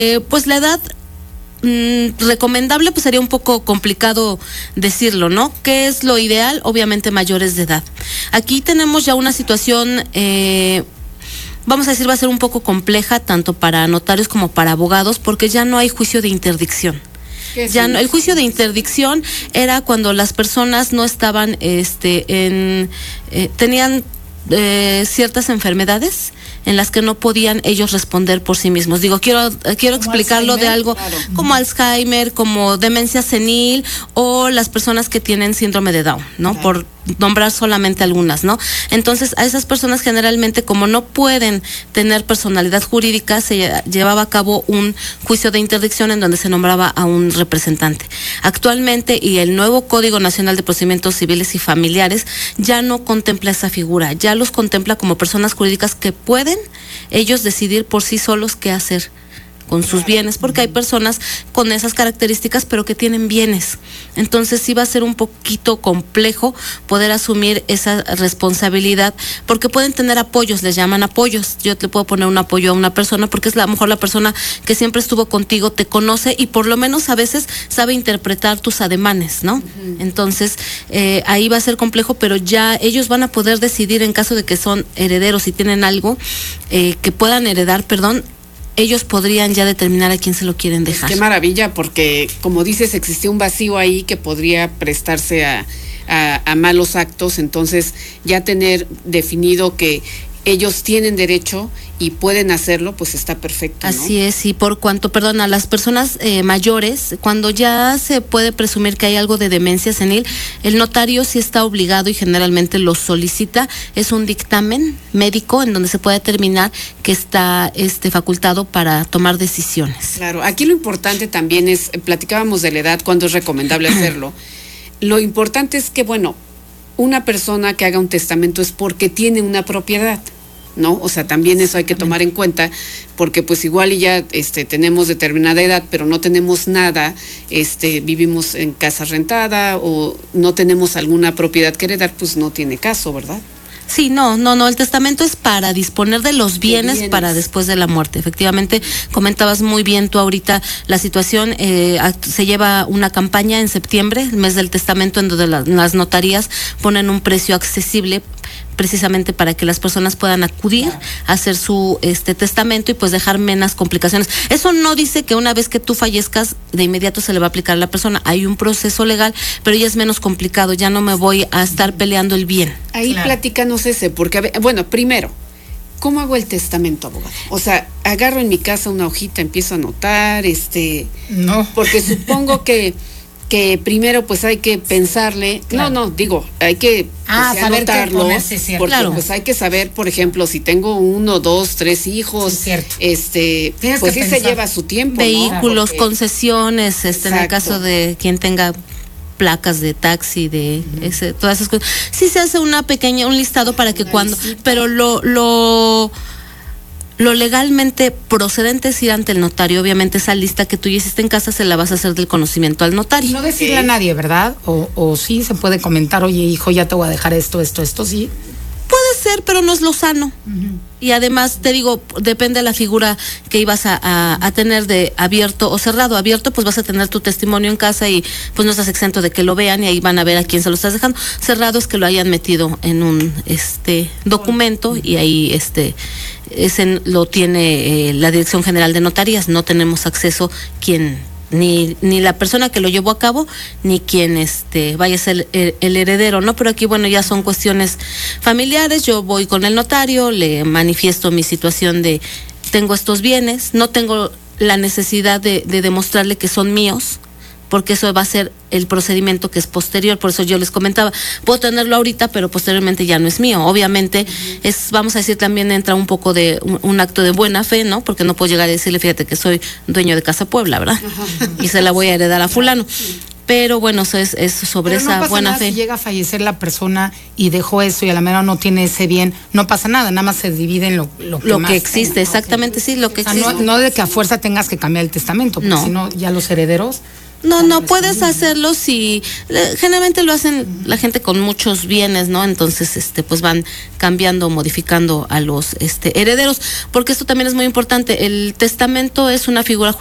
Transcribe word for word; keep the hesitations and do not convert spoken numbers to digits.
eh, pues la edad mm, recomendable, pues sería un poco complicado decirlo, ¿no? ¿Qué es lo ideal? Obviamente mayores de edad. Aquí tenemos ya una situación, eh, vamos a decir, va a ser un poco compleja, tanto para notarios como para abogados, porque ya no hay juicio de interdicción. Ya no, el juicio de interdicción era cuando las personas no estaban, este, en, eh, tenían eh, ciertas enfermedades en las que no podían ellos responder por sí mismos. Digo, quiero quiero explicarlo de algo claro. como Alzheimer, como demencia senil o las personas que tienen síndrome de Down, ¿no? Claro. Por nombrar solamente algunas, ¿no? Entonces, a esas personas generalmente, como no pueden tener personalidad jurídica, se llevaba a cabo un juicio de interdicción en donde se nombraba a un representante. Actualmente, y el nuevo Código Nacional de Procedimientos Civiles y Familiares ya no contempla esa figura, ya los contempla como personas jurídicas que pueden ellos decidir por sí solos qué hacer con sus bienes, porque hay personas con esas características pero que tienen bienes. Entonces sí va a ser un poquito complejo poder asumir esa responsabilidad, porque pueden tener apoyos, les llaman apoyos. Yo te puedo poner un apoyo a una persona porque es a lo mejor la persona que siempre estuvo contigo, te conoce y por lo menos a veces sabe interpretar tus ademanes, ¿no? Uh-huh. Entonces eh, ahí va a ser complejo, pero ya ellos van a poder decidir en caso de que son herederos y tienen algo eh, que puedan heredar, perdón, ellos podrían ya determinar a quién se lo quieren dejar. Pues qué maravilla, porque como dices, existía un vacío ahí que podría prestarse a, a, a malos actos, entonces ya tener definido que ellos tienen derecho y pueden hacerlo, pues está perfecto, ¿no? Así es, y por cuanto, perdón, a las personas eh, mayores, cuando ya se puede presumir que hay algo de demencia senil, el notario sí está obligado y generalmente lo solicita, es un dictamen médico en donde se puede determinar que está este facultado para tomar decisiones. Claro, aquí lo importante también es, platicábamos de la edad, cuando es recomendable hacerlo. Lo importante es que, bueno, una persona que haga un testamento es porque tiene una propiedad, ¿no? O sea, también eso hay que tomar en cuenta, porque pues igual y ya este, tenemos determinada edad, pero no tenemos nada, este, vivimos en casa rentada o no tenemos alguna propiedad que heredar, pues no tiene caso, ¿verdad? Sí, no, no, no, el testamento es para disponer de los bienes, bienes para después de la muerte. Efectivamente, comentabas muy bien tú ahorita la situación, eh, se lleva una campaña en septiembre, el mes del testamento, en donde la, las notarías ponen un precio accesible precisamente para que las personas puedan acudir a hacer su este testamento y pues dejar menos complicaciones. Eso no dice que una vez que tú fallezcas de inmediato se le va a aplicar a la persona. Hay un proceso legal, pero ya es menos complicado, ya no me voy a estar peleando el bien. Ahí claro. Platícanos ese, porque a ver, bueno, primero, ¿cómo hago el testamento, abogado? O sea, agarro en mi casa una hojita, empiezo a anotar, este, no, porque supongo que que primero pues hay que pensarle, claro. no, no, digo, hay que ah, pues, saber anotarlo, qué ponerse, cierto. porque Claro. pues hay que saber, por ejemplo, si tengo uno, dos, tres hijos, sí, cierto. este, Tienes pues que sí pensar. se lleva su tiempo, vehículos, ¿no? Porque, concesiones, este, en el exacto. caso de quien tenga placas de taxi, de uh-huh. ese, todas esas cosas. Sí se hace una pequeña, un listado para que cuando, pero lo, lo Lo legalmente procedente es ir ante el notario. Obviamente esa lista que tú ya hiciste en casa se la vas a hacer del conocimiento al notario. Y no decirle a nadie, ¿verdad? O, o sí se puede comentar, oye hijo, ya te voy a dejar esto, esto, esto, sí. Puede ser, pero no es lo sano. Uh-huh. Y además, te digo, depende de la figura que ibas a, a, a tener de abierto o cerrado. Abierto, pues vas a tener tu testimonio en casa y pues no estás exento de que lo vean y ahí van a ver a quién se lo estás dejando. Cerrado es que lo hayan metido en un este documento y ahí este ese lo tiene eh, la Dirección General de Notarías. No tenemos acceso quien ni ni la persona que lo llevó a cabo ni quien este vaya a ser el, el heredero, ¿no? Pero aquí bueno, ya son cuestiones familiares. Yo voy con el notario, le manifiesto mi situación de tengo estos bienes, no tengo la necesidad de, de demostrarle que son míos, porque eso va a ser el procedimiento que es posterior. Por eso yo les comentaba, puedo tenerlo ahorita, pero posteriormente ya no es mío. Obviamente, uh-huh. es, vamos a decir, también entra un poco de un, un acto de buena fe, ¿no? Porque no puedo llegar a decirle, fíjate que soy dueño de Casa Puebla, ¿verdad? Uh-huh. Y se la voy a heredar a fulano. Pero bueno, eso es, es sobre pero no esa pasa buena nada fe. Si llega a fallecer la persona y dejó eso y a la mera no tiene ese bien, no pasa nada, nada más se divide en lo, lo que Lo más que existe, tenga. exactamente, okay. Sí, lo que o sea, existe. no, no de que a fuerza tengas que cambiar el testamento, porque no. si no, ya los herederos No, no, puedes hacerlo si eh, generalmente lo hacen uh-huh. la gente con muchos bienes, ¿no? Entonces, este, pues van cambiando, modificando a los este herederos, porque esto también es muy importante. El testamento es una figura